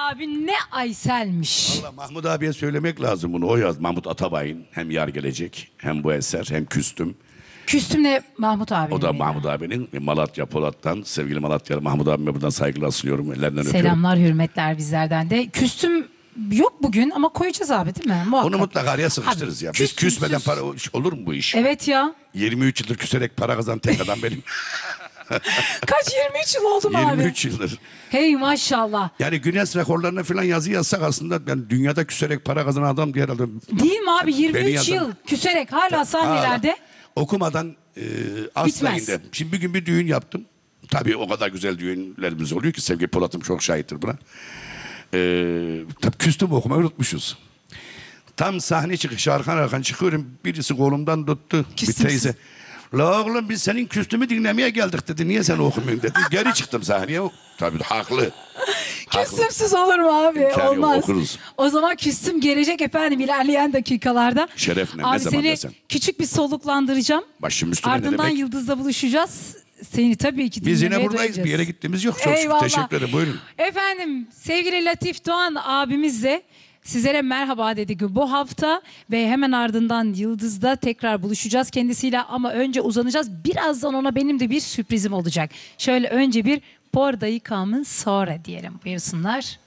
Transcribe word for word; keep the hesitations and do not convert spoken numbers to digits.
abi ne Aysel'miş. Valla Mahmut abiye söylemek lazım bunu. O yaz Mahmut Atabay'ın hem Yar Gelecek hem bu eser hem Küstüm. Küstümle Mahmut abi. O da Mahmut abinin Malatya Polat'tan sevgili Malatyalı Mahmut abime buradan saygılar sunuyorum. Ellerinden öpüyorum. Selamlar, hürmetler bizlerden de. Küstüm yok bugün ama koyacağız abi değil mi? Muhakkak. Onu mutlaka araya sıkıştırırız Abi, ya. Biz küstümsüz- küsmeden para olur mu bu iş? Evet ya. yirmi üç yıldır küserek para kazanan tek adam benim. Kaç yirmi üç yıl oldu mu abi? yirmi üç yıldır. Hey maşallah. Yani Guinness rekorlarına falan yazı yazsak aslında ben dünyada küserek para kazanan adam diye herhalde. Değil mi abi? yirmi Beni üç yazan- yıl küserek hala sahnelerde. Hala okumadan e, asla Bitmez. indi. Şimdi bir gün bir düğün yaptım. Tabii o kadar güzel düğünlerimiz oluyor ki Sevgi Polat'ım çok şahittir buna. E, tabii küstüm okumayı unutmuşuz. Tam sahne çıkışı arkan arkan çıkıyorum. Birisi kolumdan tuttu. Küstüm bir teyze. La oğlum biz senin küstümü dinlemeye geldik dedi. Niye sen okumuyorsun dedi. Geri çıktım sahneye. Tabii haklı. Haklı. Küstümsüz olur mu abi? İmkanı yok, Olmaz. okuruz. O zaman küstüm gelecek efendim ilerleyen dakikalarda. Şerefle, ne abi zaman seni desen. küçük bir soluklandıracağım. Başım üstüne ne Ardından demek? Yıldız'la buluşacağız. Seni tabii ki Biz yine dinlemeye buradayız. döneceğiz. Bir yere gittiğimiz yok. Çok şükür. Eyvallah. Teşekkür ederim. Buyurun. Efendim sevgili Latif Doğan abimizle sizlere merhaba dedik bu hafta ve hemen ardından Yıldız'da tekrar buluşacağız kendisiyle ama önce uzanacağız. Birazdan ona benim de bir sürprizim olacak. Şöyle önce bir Por daí kamın sonra diyelim. Buyursunlar.